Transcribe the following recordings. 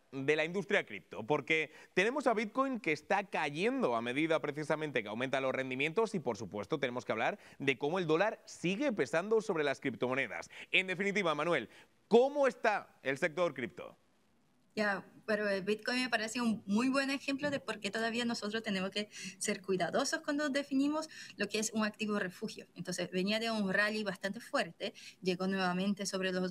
de la industria cripto, porque tenemos a Bitcoin que está cayendo a medida precisamente que aumentan los rendimientos y, por supuesto, tenemos que hablar de cómo el dólar sigue pesando sobre las criptomonedas. En definitiva, Manuel, ¿cómo está el sector cripto? Ya, pero el Bitcoin me parece un muy buen ejemplo de por qué todavía nosotros tenemos que ser cuidadosos cuando definimos lo que es un activo refugio. Entonces, venía de un rally bastante fuerte, llegó nuevamente sobre los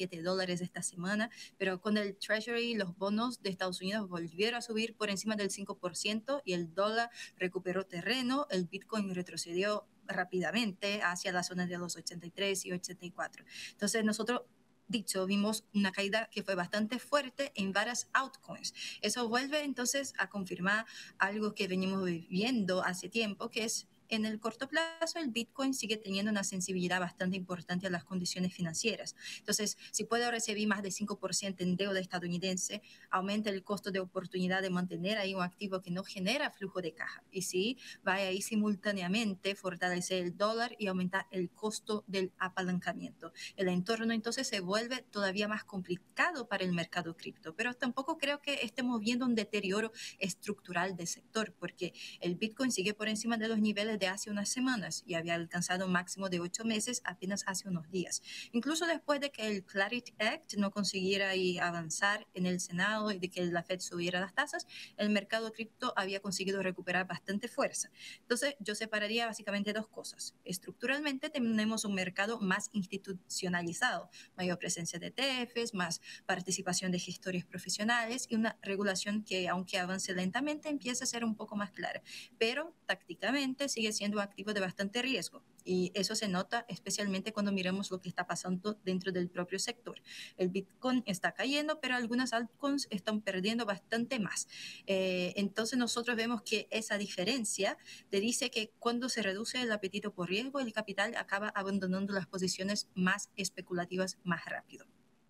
$87 esta semana, pero con el Treasury, los bonos de Estados Unidos volvieron a subir por encima del 5% y el dólar recuperó terreno, el Bitcoin retrocedió rápidamente hacia la zona de los 83 y 84. Entonces, nosotros vimos una caída que fue bastante fuerte en varias altcoins. Eso vuelve entonces a confirmar algo que venimos viviendo hace tiempo, que es en el corto plazo el Bitcoin sigue teniendo una sensibilidad bastante importante a las condiciones financieras. Entonces, si puede recibir más de 5% en deuda estadounidense, aumenta el costo de oportunidad de mantener ahí un activo que no genera flujo de caja. Y sí, va ahí simultáneamente fortalecer el dólar y aumentar el costo del apalancamiento. El entorno entonces se vuelve todavía más complicado para el mercado cripto, pero tampoco creo que estemos viendo un deterioro estructural del sector, porque el Bitcoin sigue por encima de los niveles de hace unas semanas y había alcanzado un máximo de 8 meses apenas hace unos días. Incluso después de que el Clarity Act no consiguiera avanzar en el Senado y de que la Fed subiera las tasas, el mercado cripto había conseguido recuperar bastante fuerza. Entonces, yo separaría básicamente dos cosas. Estructuralmente tenemos un mercado más institucionalizado, mayor presencia de ETFs, más participación de gestores profesionales y una regulación que, aunque avance lentamente, empieza a ser un poco más clara. Pero tácticamente sigue siendo un activo de bastante riesgo. Y eso se nota especialmente cuando miramos lo que está pasando dentro del propio sector. El Bitcoin está cayendo, pero algunas altcoins están perdiendo bastante más. Entonces nosotros vemos que esa diferencia te dice que cuando se reduce el apetito por riesgo, el capital acaba abandonando las posiciones más especulativas más rápido.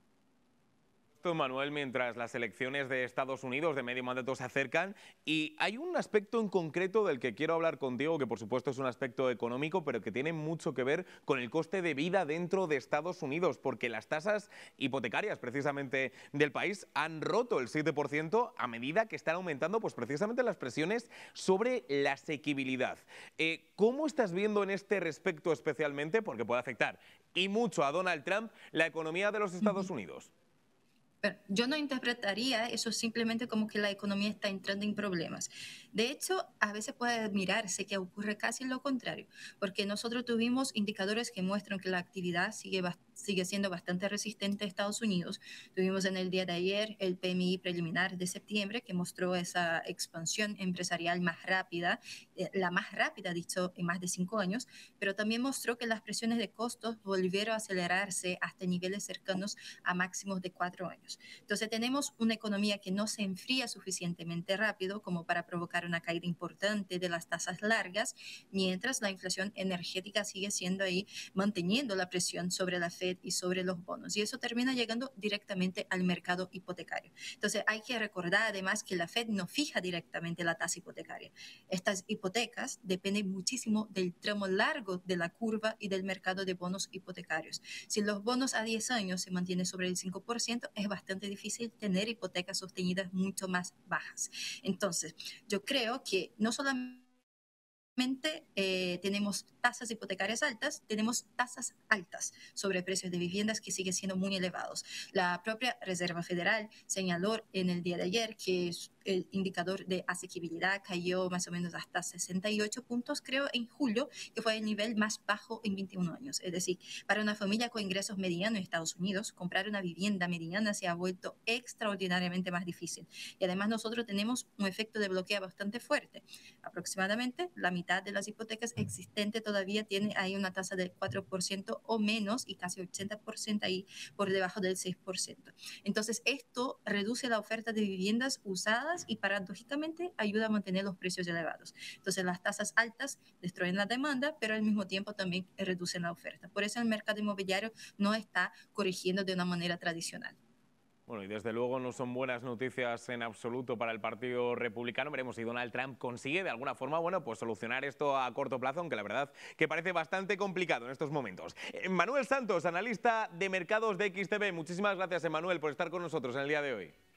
Manuel, mientras las elecciones de Estados Unidos de medio mandato se acercan, y hay un aspecto en concreto del que quiero hablar contigo, que por supuesto es un aspecto económico, pero que tiene mucho que ver con el coste de vida dentro de Estados Unidos, porque las tasas hipotecarias precisamente del país han roto el 7% a medida que están aumentando pues precisamente las presiones sobre la asequibilidad. ¿Cómo estás viendo en este respecto especialmente, porque puede afectar y mucho a Donald Trump, la economía de los Estados Unidos? Pero yo no interpretaría eso simplemente como que la economía está entrando en problemas. De hecho, a veces puede admirarse que ocurre casi lo contrario, porque nosotros tuvimos indicadores que muestran que la actividad sigue siendo bastante resistente a Estados Unidos. Tuvimos en el día de ayer el PMI preliminar de septiembre que mostró esa expansión empresarial más rápida, la más rápida, dicho, en más de 5 años, pero también mostró que las presiones de costos volvieron a acelerarse hasta niveles cercanos a máximos de 4 años. Entonces tenemos una economía que no se enfría suficientemente rápido como para provocar una caída importante de las tasas largas, mientras la inflación energética sigue siendo ahí, manteniendo la presión sobre la Fed y sobre los bonos. Y eso termina llegando directamente al mercado hipotecario. Entonces hay que recordar además que la Fed no fija directamente la tasa hipotecaria. Estas hipotecas dependen muchísimo del tramo largo de la curva y del mercado de bonos hipotecarios. Si los bonos a 10 años se mantienen sobre el 5%, es bastante difícil tener hipotecas sostenidas mucho más bajas. Entonces, yo creo que no solamente tenemos tasas hipotecarias altas, tenemos tasas altas sobre precios de viviendas que siguen siendo muy elevados. La propia Reserva Federal señaló en el día de ayer que el indicador de asequibilidad cayó más o menos hasta 68 puntos, creo, en julio, que fue el nivel más bajo en 21 años. Es decir, para una familia con ingresos medianos en Estados Unidos, comprar una vivienda mediana se ha vuelto extraordinariamente más difícil. Y además nosotros tenemos un efecto de bloqueo bastante fuerte. Aproximadamente la mitad de las hipotecas existentes todavía tiene ahí una tasa del 4% o menos y casi 80% ahí por debajo del 6%. Entonces, esto reduce la oferta de viviendas usadas y paradójicamente ayuda a mantener los precios elevados. Entonces, las tasas altas destruyen la demanda, pero al mismo tiempo también reducen la oferta. Por eso el mercado inmobiliario no está corrigiendo de una manera tradicional. Bueno, y desde luego no son buenas noticias en absoluto para el Partido Republicano. Veremos si Donald Trump consigue de alguna forma, bueno, pues solucionar esto a corto plazo, aunque la verdad que parece bastante complicado en estos momentos. Manuel Santos, analista de mercados de XTB. Muchísimas gracias, Manuel, por estar con nosotros en el día de hoy.